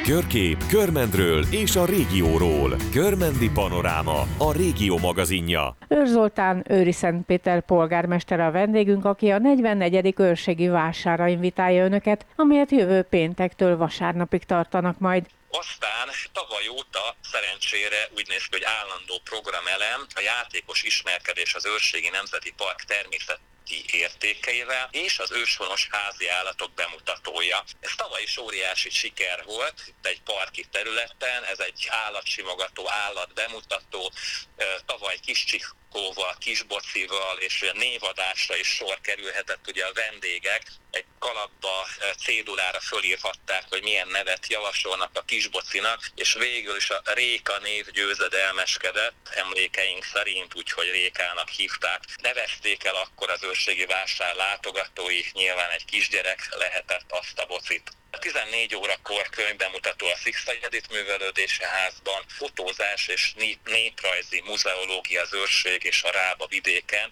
Körkép, Körmendről és a régióról. Körmendi Panoráma, a régió magazinja. Őrs Zoltán, Őriszentpéter polgármester a vendégünk, aki a 44. őrségi vásárra invitálja önöket, amelyet jövő péntektől vasárnapig tartanak majd. Aztán tavaly óta szerencsére úgy néz ki, hogy állandó programelem a játékos ismerkedés az Őrségi Nemzeti Park természeti értékeivel és az őshonos házi állatok bemutatója. Ez tavaly is óriási siker volt, itt egy parki területen, ez egy állatsimogató, állatbemutató, tavaly Kiscsikóval, Kisbocival és a névadásra is sor kerülhetett, ugye a vendégek egy kalapba, cédulára fölírhatták, hogy milyen nevet javasolnak a Kisbocinak, és végül is a Réka név győzedelmeskedett, emlékeink szerint, úgyhogy Rékának hívták. Nevezték el akkor az őrségi vásár látogatói, nyilván egy kisgyerek lehetett azt a bocit. 14 órakor könyvbemutató a Szikszai Edith Művelődési Házban, fotózás és néprajzi muzeológia az Őrség és a Rába vidéken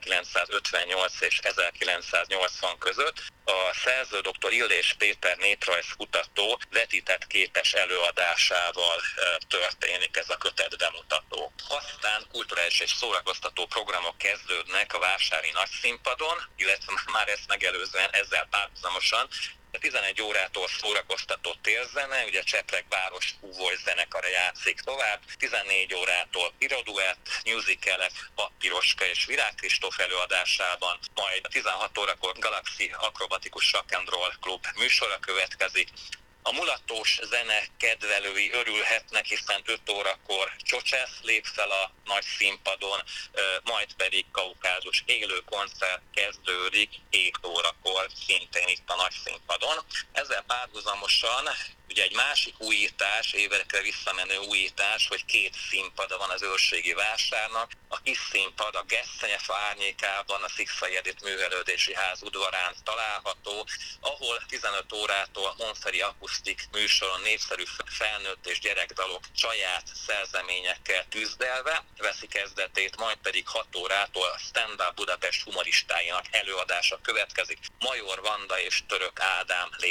1958 és 1980 között. A szerző dr. Illés Péter néprajzkutató vetített képes előadásával történik ez a kötet bemutató. Aztán kulturális és szórakoztató programok kezdődnek a vásári nagyszínpadon, illetve már ezt megelőzően ezzel párhuzamosan 11 órától szórakoztató térzene, ugye Csepreg város húvós zenekara játszik tovább, 14 órától piroduett, musicalek, Pappiroska és Virág Kristóf előadásában, majd 16 órakor Galaxy Akrobatikus Rock and Roll Klub műsora következik. A mulatós zene kedvelői örülhetnek, hiszen 5 órakor Csocsesz lép fel a nagy színpadon, majd pedig Kaukázus élő koncert kezdődik 7 órakor, szintén itt a nagy színpadon. Ezzel párhuzamosan ugye egy másik újítás, évekre visszamenő újítás, hogy 2 színpada van az őrségi vásárnak. A kis színpad a Gesszenyefa árnyékában, a Szikszai Edith Művelődési Ház udvarán található, ahol 15 órától Monferi akusztik műsoron népszerű felnőtt és gyerekdalok saját szerzeményekkel tűzdelve veszi kezdetét, majd pedig 6 órától a Stand Up Budapest humoristáinak előadása következik. Major Vanda és Török Ádám lép